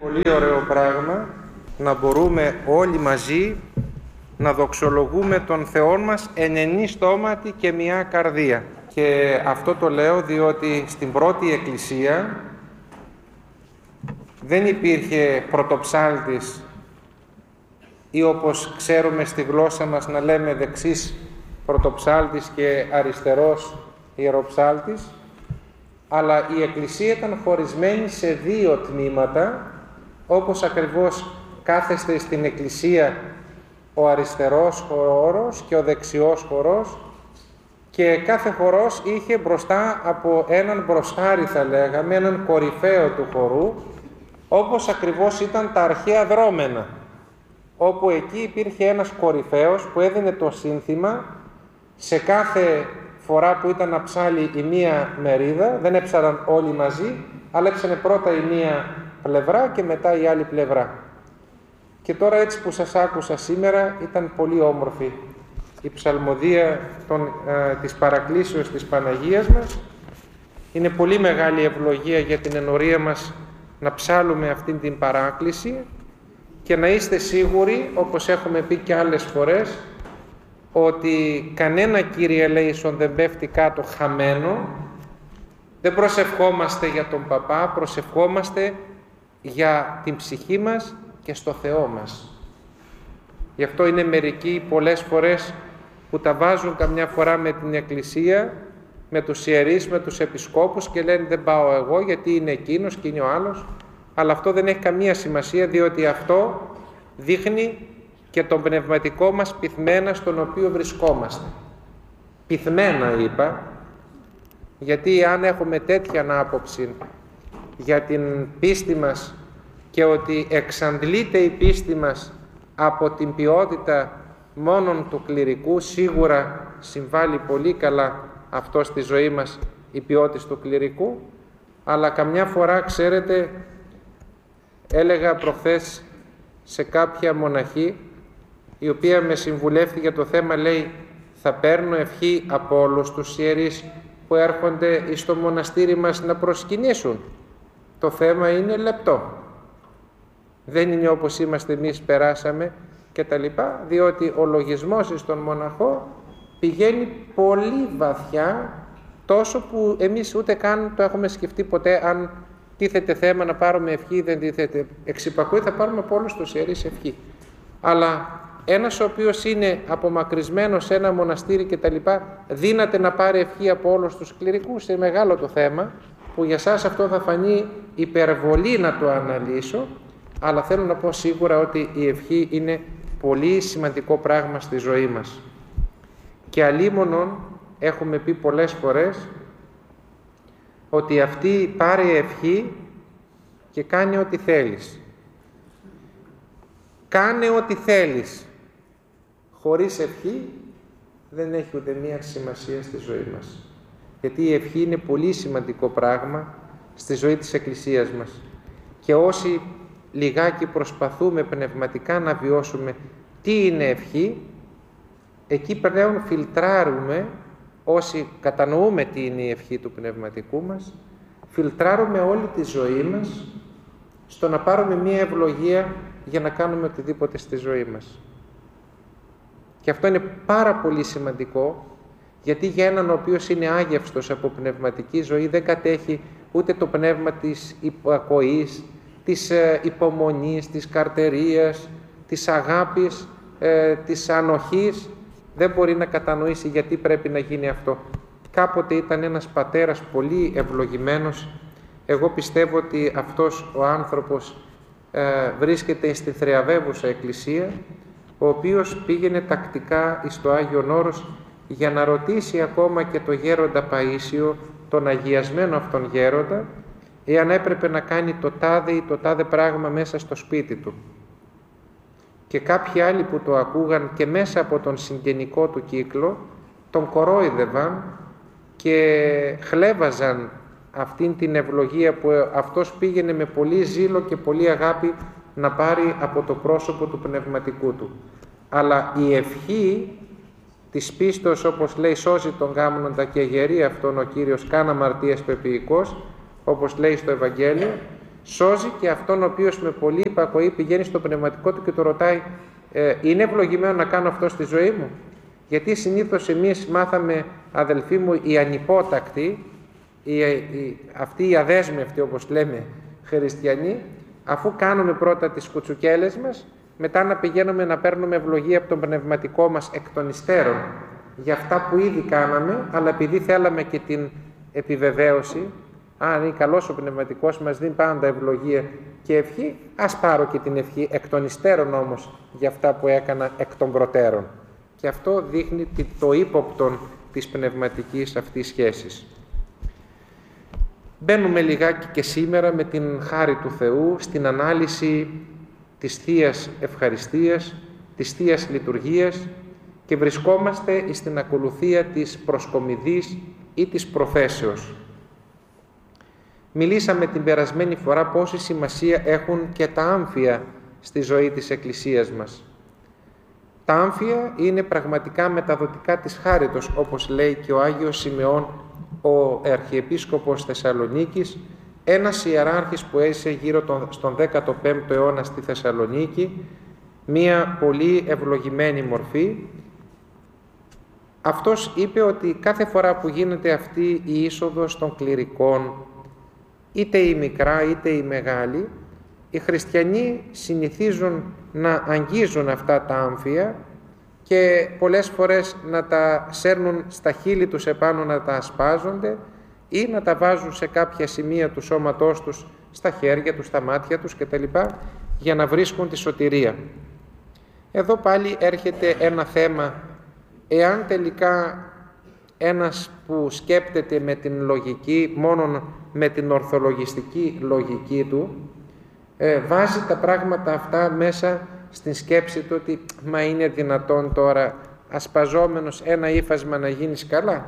πολύ ωραίο πράγμα να μπορούμε όλοι μαζί να δοξολογούμε τον Θεό μας εν ενή στόματι και μια καρδία. Και αυτό το λέω διότι στην πρώτη εκκλησία δεν υπήρχε πρωτοψάλτης ή όπως ξέρουμε στη γλώσσα μας να λέμε δεξής πρωτοψάλτης και αριστερός ιεροψάλτης, αλλά η εκκλησία ήταν χωρισμένη σε δύο τμήματα, όπως ακριβώς κάθεστε στην εκκλησία ο αριστερός χορός και ο δεξιός χορός, και κάθε χορός είχε μπροστά από έναν μπροστάρι, θα λέγαμε, έναν κορυφαίο του χορού, όπως ακριβώς ήταν τα αρχαία δρόμενα, όπου εκεί υπήρχε ένας κορυφαίος που έδινε το σύνθημα σε κάθε φορά που ήταν να ψάλει η μία μερίδα. Δεν έψαλαν όλοι μαζί, αλλά έψανε πρώτα η μία πλευρά και μετά η άλλη πλευρά. Και τώρα έτσι που σας άκουσα σήμερα ήταν πολύ όμορφη η ψαλμοδία της παρακλήσεως της Παναγίας μας. Είναι πολύ μεγάλη ευλογία για την ενορία μας να ψάλουμε αυτήν την παράκληση και να είστε σίγουροι, όπως έχουμε πει και άλλες φορές, ότι κανένα Κύριε ελέησον δεν πέφτει κάτω χαμένο. Δεν προσευχόμαστε για τον παπά, προσευχόμαστε για την ψυχή μας και στο Θεό μας. Γι' αυτό είναι μερικοί πολλές φορές που τα βάζουν καμιά φορά με την Εκκλησία, με τους ιερείς, με τους επισκόπους και λένε δεν πάω εγώ γιατί είναι εκείνος και είναι ο άλλος. Αλλά αυτό δεν έχει καμία σημασία, διότι αυτό δείχνει και τον πνευματικό μας πυθμένα στον οποίο βρισκόμαστε. Πυθμένα είπα, γιατί αν έχουμε τέτοια άποψη για την πίστη μας και ότι εξαντλείται η πίστη μας από την ποιότητα μόνον του κληρικού, σίγουρα συμβάλλει πολύ καλά αυτό στη ζωή μας η ποιότητα του κληρικού, αλλά καμιά φορά, ξέρετε, έλεγα προχθές σε κάποια μοναχή η οποία με συμβουλεύτηκε για το θέμα, λέει, θα παίρνω ευχή από όλους τους ιερείς που έρχονται στο μοναστήρι μας να προσκυνήσουν. Το θέμα είναι λεπτό. Δεν είναι όπως είμαστε εμείς, περάσαμε και τα λοιπά, διότι ο λογισμός στον μοναχό πηγαίνει πολύ βαθιά, τόσο που εμείς ούτε καν το έχουμε σκεφτεί ποτέ αν τίθεται θέμα να πάρουμε ευχή, δεν τίθεται. Εξυπακούει, θα πάρουμε από όλους τους ιερείς ευχή. Αλλά ένας ο οποίος είναι απομακρυσμένος σε ένα μοναστήρι και τα λοιπά, δύναται να πάρει ευχή από όλους τους κληρικούς. Είναι μεγάλο το θέμα, που για σας αυτό θα φανεί υπερβολή να το αναλύσω, αλλά θέλω να πω σίγουρα ότι η ευχή είναι πολύ σημαντικό πράγμα στη ζωή μας. Και αλίμονον έχουμε πει πολλές φορές ότι αυτή πάρει ευχή και κάνει ό,τι θέλεις. Κάνε ό,τι θέλεις. Χωρίς ευχή δεν έχει ούτε μία σημασία στη ζωή μας. Γιατί η ευχή είναι πολύ σημαντικό πράγμα στη ζωή της Εκκλησίας μας. Και όσοι λιγάκι προσπαθούμε πνευματικά να βιώσουμε τι είναι ευχή, εκεί πλέον φιλτράρουμε, όσοι κατανοούμε τι είναι η ευχή του πνευματικού μας, φιλτράρουμε όλη τη ζωή μας στο να πάρουμε μία ευλογία για να κάνουμε οτιδήποτε στη ζωή μας. Και αυτό είναι πάρα πολύ σημαντικό, γιατί για έναν ο οποίος είναι άγευστος από πνευματική ζωή δεν κατέχει ούτε το πνεύμα της υπακοής, της υπομονής, της καρτερίας, της αγάπης, της ανοχής, δεν μπορεί να κατανοήσει γιατί πρέπει να γίνει αυτό. Κάποτε ήταν ένας πατέρας πολύ ευλογημένος. Εγώ πιστεύω ότι αυτός ο άνθρωπος βρίσκεται στη θριαβεύουσα εκκλησία, ο οποίος πήγαινε τακτικά στο Άγιον Όρος για να ρωτήσει ακόμα και το γέροντα Παΐσιο, τον αγιασμένο αυτόν γέροντα, εάν έπρεπε να κάνει το τάδε ή το τάδε πράγμα μέσα στο σπίτι του. Και κάποιοι άλλοι που το ακούγαν και μέσα από τον συγγενικό του κύκλο, τον κορόιδευαν και χλέβαζαν αυτήν την ευλογία που αυτός πήγαινε με πολύ ζήλο και πολύ αγάπη να πάρει από το πρόσωπο του πνευματικού του. Αλλά η ευχή της πίστος, όπως λέει, σώζει τον γάμνοντα και γερεί αυτόν ο Κύριος καν αμαρτίας πεποιητικός, όπως λέει στο Ευαγγέλιο, σώζει και αυτόν ο οποίος με πολλή υπακοή πηγαίνει στο πνευματικό του και το ρωτάει είναι ευλογημένο να κάνω αυτό στη ζωή μου? Γιατί συνήθως εμείς μάθαμε, αδελφοί μου, οι ανυπότακτοι, αυτοί οι αδέσμευτοι όπως λέμε χριστιανοί, αφού κάνουμε πρώτα τις κουτσουκέλες μας, μετά να πηγαίνουμε να παίρνουμε ευλογία από τον πνευματικό μας εκ των υστέρων για αυτά που ήδη κάναμε, αλλά επειδή θέλαμε και την επιβεβαίωση, αν είναι καλός ο πνευματικός μας δίνει πάντα ευλογία και ευχή, ας πάρω και την ευχή εκ των υστέρων όμως για αυτά που έκανα εκ των προτέρων. Και αυτό δείχνει το ύποπτον της πνευματικής αυτής σχέσης. Μπαίνουμε λιγάκι και σήμερα με την χάρη του Θεού στην ανάλυση της Θείας Ευχαριστίας, της Θείας Λειτουργίας και βρισκόμαστε στην ακολουθία της προσκομιδής ή της προθέσεως. Μιλήσαμε την περασμένη φορά πόση σημασία έχουν και τα άμφια στη ζωή της Εκκλησίας μας. Τα άμφια είναι πραγματικά μεταδοτικά της χάριτος, όπως λέει και ο Άγιος Σιμεών, ο Αρχιεπίσκοπος Θεσσαλονίκης, ένας ιεράρχης που έζησε γύρω στον 15ο αιώνα στη Θεσσαλονίκη, μία πολύ ευλογημένη μορφή. Αυτός είπε ότι κάθε φορά που γίνεται αυτή η είσοδος των κληρικών, είτε η μικρά είτε η μεγάλη, οι χριστιανοί συνηθίζουν να αγγίζουν αυτά τα άμφια και πολλές φορές να τα σέρνουν στα χείλη τους επάνω, να τα ασπάζονται ή να τα βάζουν σε κάποια σημεία του σώματός τους, στα χέρια τους, στα μάτια τους κτλ. Για να βρίσκουν τη σωτηρία. Εδώ πάλι έρχεται ένα θέμα, εάν τελικά ένας που σκέπτεται με την λογική, μόνο με την ορθολογιστική λογική του, βάζει τα πράγματα αυτά μέσα στην σκέψη του ότι μα είναι δυνατόν τώρα ασπαζόμενος ένα ύφασμα να γίνεις καλά?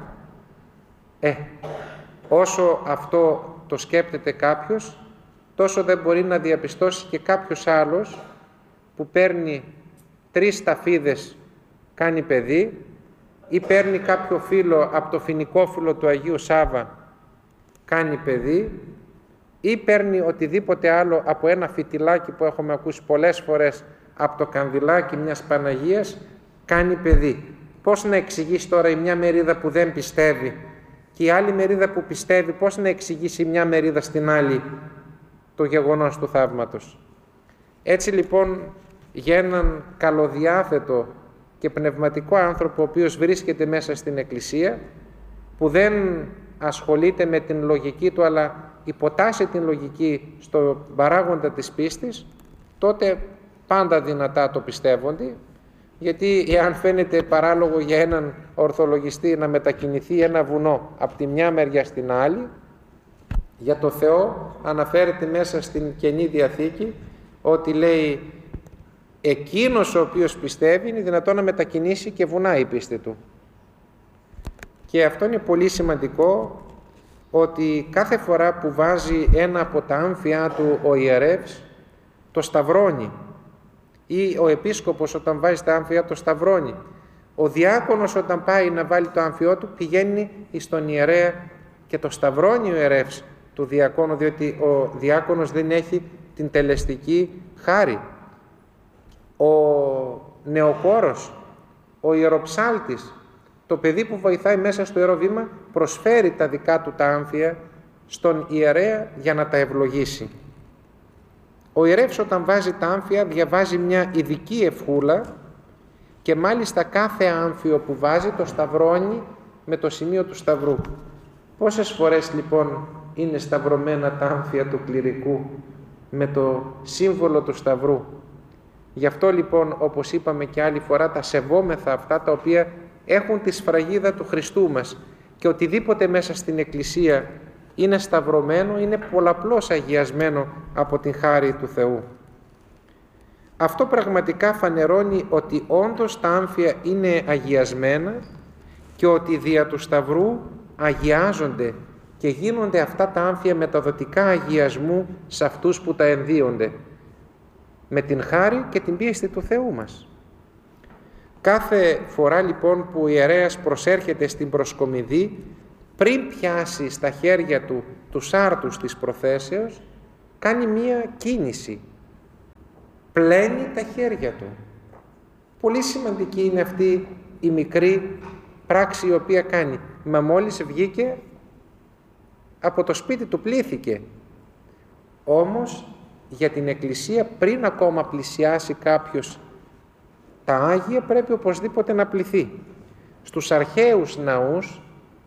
Όσο αυτό το σκέπτεται κάποιος, τόσο δεν μπορεί να διαπιστώσει και κάποιος άλλος που παίρνει 3 σταφίδες κάνει παιδί ή παίρνει κάποιο φύλλο από το φοινικόφυλλο του Αγίου Σάβα κάνει παιδί ή παίρνει οτιδήποτε άλλο από ένα φυτιλάκι που έχουμε ακούσει πολλές φορές από το κανδυλάκι μιας Παναγίας κάνει παιδί. Πώς να εξηγήσει τώρα η μια μερίδα που δεν πιστεύει και η άλλη μερίδα που πιστεύει, πώς να εξηγήσει μια μερίδα στην άλλη το γεγονός του θαύματος? Έτσι λοιπόν για έναν καλοδιάθετο και πνευματικό άνθρωπο ο οποίος βρίσκεται μέσα στην Εκκλησία, που δεν ασχολείται με την λογική του αλλά υποτάσσει την λογική στο παράγοντα της πίστης, τότε πάντα δυνατά το πιστεύονται, γιατί εάν φαίνεται παράλογο για έναν ορθολογιστή να μετακινηθεί ένα βουνό από τη μια μεριά στην άλλη, για το Θεό αναφέρεται μέσα στην Καινή Διαθήκη ότι λέει εκείνος ο οποίος πιστεύει είναι δυνατόν να μετακινήσει και βουνά η πίστη του. Και αυτό είναι πολύ σημαντικό, ότι κάθε φορά που βάζει ένα από τα άμφια του ο ιερεύς, το σταυρώνει, ή ο επίσκοπος όταν βάζει τα άμφια το σταυρώνει. Ο διάκονος όταν πάει να βάλει το άμφιό του πηγαίνει στον ιερέα και το σταυρώνει ο ιερεύς του διακόνου, διότι ο διάκονος δεν έχει την τελεστική χάρη. Ο νεοκόρος, ο ιεροψάλτης, το παιδί που βοηθάει μέσα στο Ιερό Βήμα, προσφέρει τα δικά του τα άμφια στον ιερέα για να τα ευλογήσει. Ο ιερεύς όταν βάζει τα άμφια διαβάζει μια ειδική ευχούλα και μάλιστα κάθε άμφιο που βάζει το σταυρώνει με το σημείο του σταυρού. Πόσες φορές λοιπόν είναι σταυρωμένα τα άμφια του κληρικού με το σύμβολο του σταυρού? Γι' αυτό λοιπόν, όπως είπαμε και άλλη φορά, τα σεβόμεθα αυτά τα οποία έχουν τη σφραγίδα του Χριστού μας, και οτιδήποτε μέσα στην Εκκλησία είναι σταυρωμένο, είναι πολλαπλώς αγιασμένο από την χάρη του Θεού. Αυτό πραγματικά φανερώνει ότι όντως τα άμφια είναι αγιασμένα και ότι δια του σταυρού αγιάζονται και γίνονται αυτά τα άμφια μεταδοτικά αγιασμού σε αυτούς που τα ενδύονται, με την χάρη και την πίστη του Θεού μας. Κάθε φορά λοιπόν που ο ιερέας προσέρχεται στην προσκομιδή, πριν πιάσει στα χέρια του τους άρτους της προθέσεως, κάνει μία κίνηση. Πλένει τα χέρια του. Πολύ σημαντική είναι αυτή η μικρή πράξη η οποία κάνει. Μα μόλις βγήκε από το σπίτι του πλήθηκε. Όμως για την Εκκλησία πριν ακόμα πλησιάσει κάποιος τα Άγια πρέπει οπωσδήποτε να πληθεί. Στους αρχαίους ναούς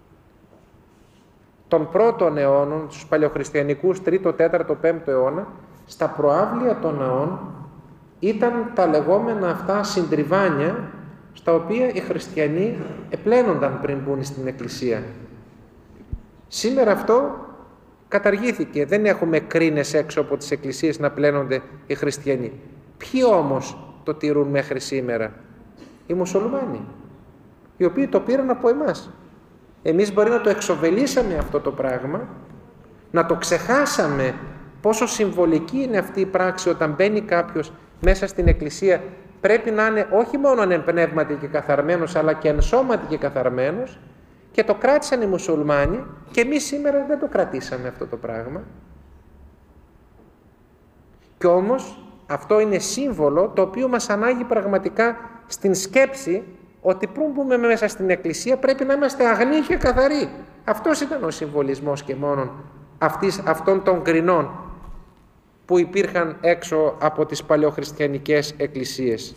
των πρώτων αιώνων, στους παλαιοχριστιανικούς 3ο, 4ο, 5ο αιώνα, στα προάβλια των ναών ήταν τα λεγόμενα αυτά συντριβάνια στα οποία οι χριστιανοί επλένονταν πριν μπουν στην Εκκλησία. Σήμερα αυτό καταργήθηκε. Δεν έχουμε κρίνες έξω από τις εκκλησίες να πλένονται οι χριστιανοί. Ποιοι όμως το τηρούν μέχρι σήμερα? Οι μουσουλμάνοι, οι οποίοι το πήραν από εμάς. Εμείς μπορεί να το εξοβελήσαμε αυτό το πράγμα, να το ξεχάσαμε πόσο συμβολική είναι αυτή η πράξη όταν μπαίνει κάποιος μέσα στην εκκλησία. Πρέπει να είναι όχι μόνο εν πνεύματι και καθαρμένος, αλλά και εν σώματι και καθαρμένος, και το κράτησαν οι μουσουλμάνοι και εμείς σήμερα δεν το κρατήσαμε αυτό το πράγμα. Κι όμως αυτό είναι σύμβολο το οποίο μας ανάγει πραγματικά στην σκέψη ότι πριν μπούμε μέσα στην εκκλησία πρέπει να είμαστε αγνοί και καθαροί. Αυτός ήταν ο συμβολισμός και μόνον αυτών των κρινών που υπήρχαν έξω από τις παλαιοχριστιανικές εκκλησίες.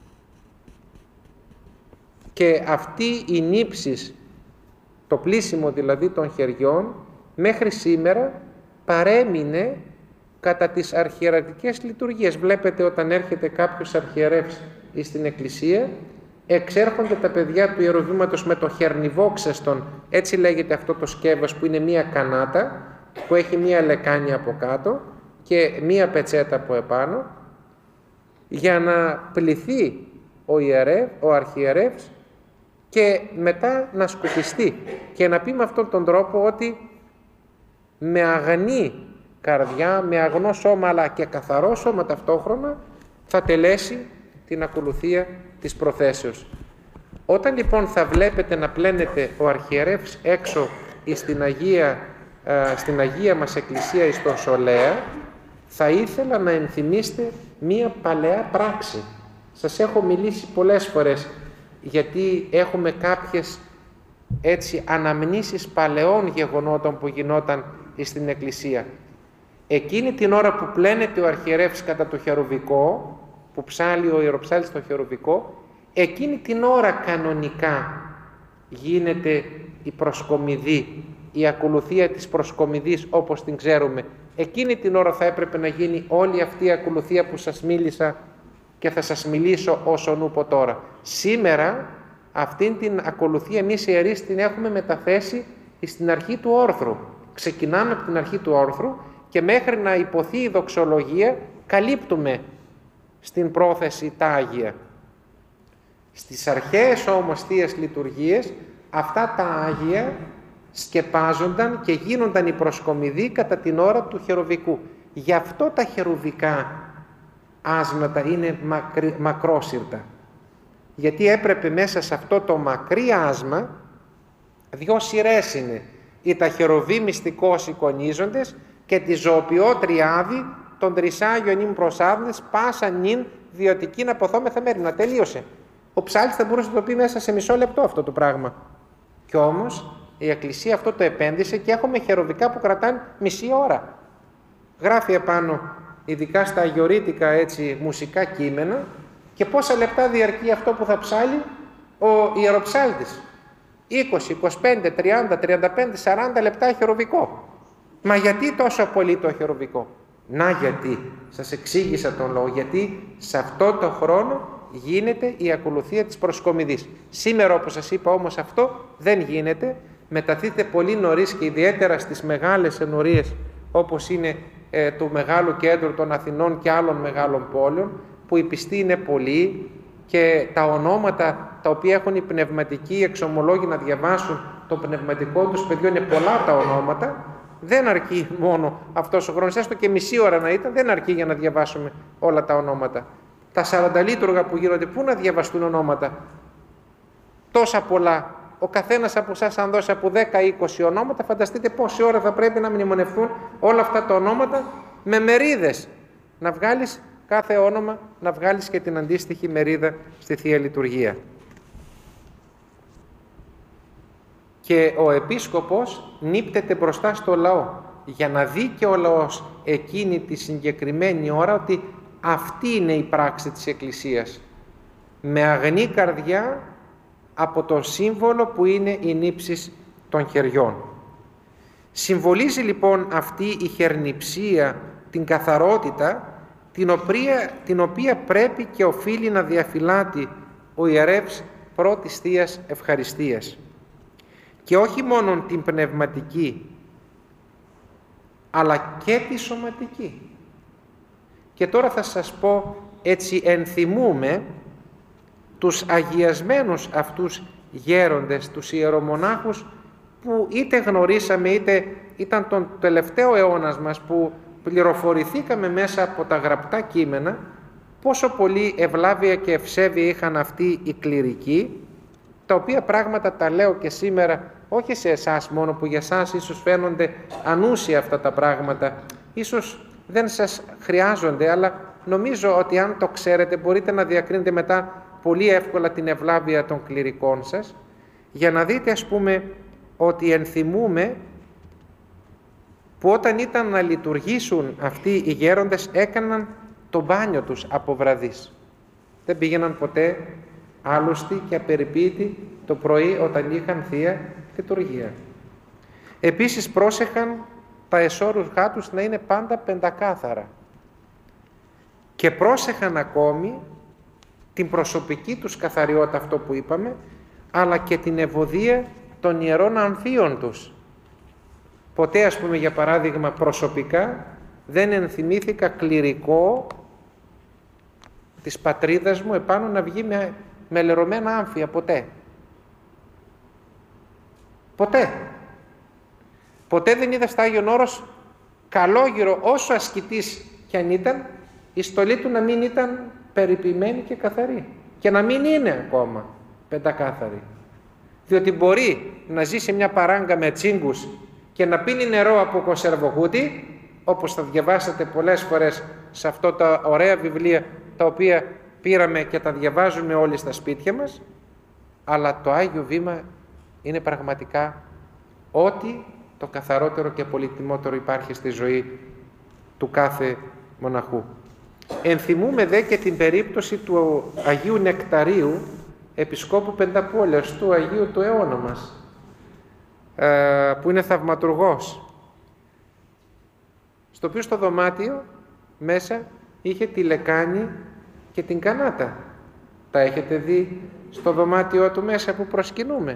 Και αυτή η νύψης, το πλύσιμο δηλαδή των χεριών, μέχρι σήμερα παρέμεινε κατά τις αρχιερατικές λειτουργίες. Βλέπετε όταν έρχεται κάποιος αρχιερεύς στην εκκλησία, εξέρχονται τα παιδιά του ιεροβήματος με το χερνιβόξεστον, έτσι λέγεται αυτό το σκεύος που είναι μία κανάτα, που έχει μία λεκάνη από κάτω και μία πετσέτα από επάνω, για να πληθεί ο αρχιερεύς και μετά να σκουπιστεί και να πει με αυτόν τον τρόπο ότι με αγνή καρδιά, με αγνό σώμα αλλά και καθαρό σώμα ταυτόχρονα θα τελέσει την ακολουθία της προθέσεως. Όταν λοιπόν θα βλέπετε να πλένεται ο αρχιερεύς έξω στην Αγία μας Εκκλησία εις τον Σολέα, θα ήθελα να ενθυμίστε μία παλαιά πράξη. Σας έχω μιλήσει πολλές φορές γιατί έχουμε κάποιες έτσι αναμνήσεις παλαιών γεγονότων που γινόταν στην Εκκλησία. Εκείνη την ώρα που πλένεται ο αρχιερεύς κατά το χερουβικό, που ψάλλει ο ιεροψάλτης το χερουβικό, εκείνη την ώρα κανονικά γίνεται η προσκομιδή, η ακολουθία της προσκομιδής όπως την ξέρουμε. Εκείνη την ώρα θα έπρεπε να γίνει όλη αυτή η ακολουθία που σας μίλησα και θα σας μιλήσω όσον ούπο τώρα. Σήμερα αυτήν την ακολουθία εμείς οι ιερείς την έχουμε μεταθέσει στην αρχή του όρθρου. Ξεκινάμε από την αρχή του όρθρου και μέχρι να υποθεί η δοξολογία καλύπτουμε στην πρόθεση τα Άγια. Στις αρχαίες όμως θείες λειτουργίες αυτά τα Άγια σκεπάζονταν και γίνονταν η προσκομιδή κατά την ώρα του χερουβικού. Γι' αυτό τα χερουβικά άσματα είναι μακρόσυρτα. Γιατί έπρεπε μέσα σε αυτό το μακρύ άσμα δυο σειρές είναι. Οι ταχεροβοί μυστικώς εικονίζοντες και τη ζωοποιό τριάδη των τρισάγιων ύμ προσάδες πάσα νυν βιωτικήν αποθόμεθα μέρημνα. Τελείωσε. Ο ψάλτης θα μπορούσε να το πει μέσα σε μισό λεπτό αυτό το πράγμα. Κι όμως η Εκκλησία αυτό το επένδυσε και έχουμε χερουβικά που κρατάνε μισή ώρα. Γράφει επάνω, ειδικά στα αγιορείτικα έτσι μουσικά κείμενα, και πόσα λεπτά διαρκεί αυτό που θα ψάλει ο ιεροψάλτης. 20, 25, 30, 35, 40 λεπτά χερουβικό. Μα γιατί τόσο πολύ το χερουβικό? Να γιατί, σας εξήγησα τον λόγο, γιατί σε αυτό το χρόνο γίνεται η ακολουθία της προσκομιδής. Σήμερα όπως σας είπα όμως αυτό δεν γίνεται, μεταθείτε πολύ νωρίς και ιδιαίτερα στις μεγάλες ενορίες όπως είναι του μεγάλου κέντρου των Αθηνών και άλλων μεγάλων πόλεων, που οι πιστοί είναι πολλοί και τα ονόματα τα οποία έχουν οι πνευματικοί εξομολόγοι να διαβάσουν το πνευματικό τους παιδιό είναι πολλά τα ονόματα. Δεν αρκεί μόνο αυτός ο χρόνος, έστω και μισή ώρα να ήταν, δεν αρκεί για να διαβάσουμε όλα τα ονόματα. Τα 40 λίτουργα που γίνονται, πού να διαβαστούν ονόματα? Τόσα πολλά. Ο καθένας από εσάς αν δώσει από 10-20 ονόματα, φανταστείτε πόση ώρα θα πρέπει να μνημονευτούν όλα αυτά τα ονόματα με μερίδες. Να βγάλεις κάθε όνομα, να βγάλεις και την αντίστοιχη μερίδα στη Θεία Λειτουργία. Και ο επίσκοπος νύπτεται μπροστά στο λαό για να δει και ο λαός εκείνη τη συγκεκριμένη ώρα ότι αυτή είναι η πράξη της Εκκλησίας. Με αγνή καρδιά από το σύμβολο που είναι η νύψης των χεριών. Συμβολίζει λοιπόν αυτή η χερνηψία την καθαρότητα την οποία πρέπει και οφείλει να διαφυλάτει ο ιερεύς πρώτης Θείας Ευχαριστίας. Και όχι μόνο την πνευματική, αλλά και τη σωματική. Και τώρα θα σας πω, έτσι ενθυμούμε τους αγιασμένους αυτούς γέροντες, τους ιερομονάχους, που είτε γνωρίσαμε είτε ήταν τον τελευταίο αιώνας μας που πληροφορηθήκαμε μέσα από τα γραπτά κείμενα πόσο πολύ ευλάβεια και ευσέβεια είχαν αυτοί οι κληρικοί, τα οποία πράγματα τα λέω και σήμερα όχι σε εσάς μόνο, που για εσάς ίσως φαίνονται ανούσια αυτά τα πράγματα, ίσως δεν σας χρειάζονται, αλλά νομίζω ότι αν το ξέρετε μπορείτε να διακρίνετε μετά πολύ εύκολα την ευλάβεια των κληρικών σας, για να δείτε ας πούμε ότι ενθυμούμε που όταν ήταν να λειτουργήσουν αυτοί οι γέροντες έκαναν το μπάνιο τους από βραδείς. Δεν πήγαιναν ποτέ άλλωστοι και απεριποίητοι το πρωί όταν είχαν Θεία Λειτουργία. Επίσης πρόσεχαν τα εσώρουχά τους να είναι πάντα πεντακάθαρα. Και πρόσεχαν ακόμη την προσωπική τους καθαριότητα, αυτό που είπαμε, αλλά και την ευωδία των ιερών αμφίων τους. Ποτέ, ας πούμε, για παράδειγμα, προσωπικά δεν ενθυμήθηκα κληρικό της πατρίδας μου επάνω να βγει με λερωμένα άμφια, ποτέ. Ποτέ. Ποτέ δεν είδα στα Άγιον Όρος καλόγυρο, όσο ασκητής κι αν ήταν, η στολή του να μην ήταν περιποιημένη και καθαρή. Και να μην είναι ακόμα πεντακάθαρη. Διότι μπορεί να ζει σε μια παράγκα με τσίγκους και να πίνει νερό από κονσερβοκούτι, όπως θα διαβάσατε πολλές φορές σε αυτό τα ωραία βιβλία τα οποία πήραμε και τα διαβάζουμε όλοι στα σπίτια μας, αλλά το Άγιο Βήμα είναι πραγματικά ό,τι το καθαρότερο και πολυτιμότερο υπάρχει στη ζωή του κάθε μοναχού. Ενθυμούμε δε και την περίπτωση του Αγίου Νεκταρίου, Επισκόπου Πενταπόλεως, του Αγίου του αιώνα μας, που είναι θαυματουργός, στο οποίο στο δωμάτιο μέσα είχε τη λεκάνη και την κανάτα. Τα έχετε δει στο δωμάτιο του μέσα που προσκυνούμε.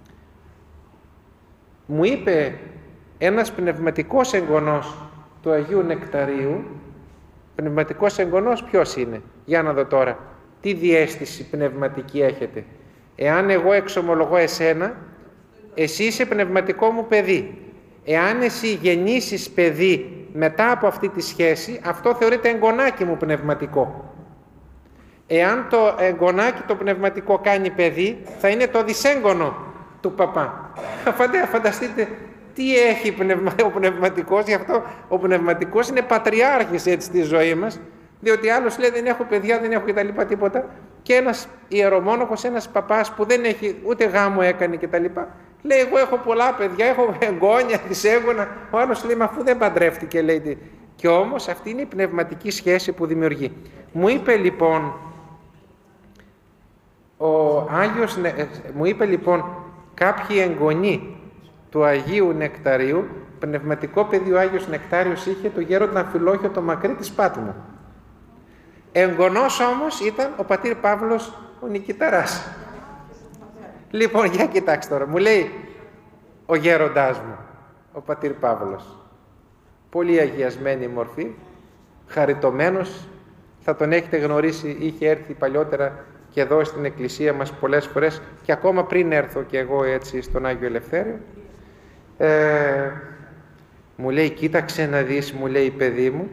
Μου είπε ένας πνευματικός εγγονός του Αγίου Νεκταρίου, πνευματικός εγγονός ποιος είναι? Για να δω τώρα, τι διαίσθηση πνευματική έχετε. Εάν εγώ εξομολογώ εσένα, εσύ είσαι πνευματικό μου παιδί. Εάν εσύ γεννήσεις παιδί μετά από αυτή τη σχέση, αυτό θεωρείται εγγονάκι μου πνευματικό. Εάν το εγγονάκι το πνευματικό κάνει παιδί, θα είναι το δυσέγγονο του παπά. Φανταστείτε τι έχει ο πνευματικός, γι' αυτό ο πνευματικός είναι πατριάρχης έτσι στη ζωή μας, διότι άλλος λέει δεν έχω παιδιά, δεν έχω κτλ. Τίποτα, και ένας ιερομόναχος, ένας παπάς που δεν έχει ούτε γάμο έκανε κτλ. Λέει εγώ έχω πολλά παιδιά, έχω εγγόνια, δυσέγγωνα. Ο άλλος λέει μα αφού δεν παντρεύτηκε, λέει. Και όμως αυτή είναι η πνευματική σχέση που δημιουργεί. Μου είπε λοιπόν κάποιοι εγγονοί του Αγίου Νεκταρίου, πνευματικό παιδί ο Άγιος Νεκτάριος είχε το γέροντα Αμφιλόχιο το μακρύ της Πάτμου. Εγγονός όμως ήταν ο πατήρ Παύλος ο Νικηταράς. Λοιπόν, για κοιτάξτε τώρα, μου λέει ο γέροντάς μου, ο πατήρ Παύλος, πολύ αγιασμένη μορφή, χαριτωμένος, θα τον έχετε γνωρίσει, είχε έρθει παλιότερα και εδώ στην εκκλησία μας πολλές φορές και ακόμα πριν έρθω και εγώ έτσι στον Άγιο Ελευθέριο. Μου λέει κοίταξε να δεις, μου λέει παιδί μου,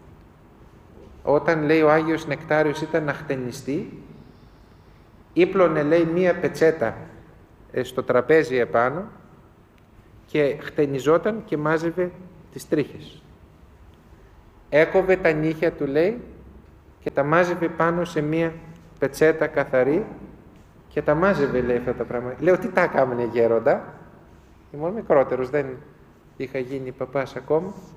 όταν λέει ο Άγιος Νεκτάριος ήταν να χτενιστεί, ύπλωνε λέει μία πετσέτα στο τραπέζι επάνω και χτενιζόταν και μάζευε τις τρίχες. έκοβε τα νύχια του, λέει, και τα μάζευε πάνω σε μία πετσέτα καθαρή και τα μάζευε, λέει, αυτά τα πράγματα. Λέω, τι τα έκαμνε, γέροντα? Ήμουν μικρότερος, δεν είχα γίνει παπάς ακόμα.